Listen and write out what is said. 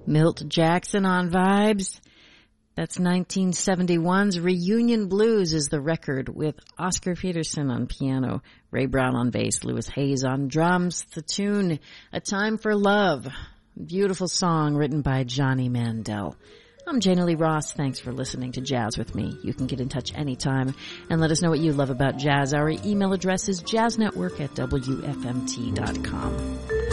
Milt Jackson on vibes. That's 1971's Reunion Blues is the record with Oscar Peterson on piano, Ray Brown on bass, Louis Hayes on drums. The tune, A Time for Love. Beautiful song written by Johnny Mandel. I'm Jana Lee Ross. Thanks for listening to Jazz with me. You can get in touch anytime and let us know what you love about jazz. Our email address is jazznetwork@wfmt.com.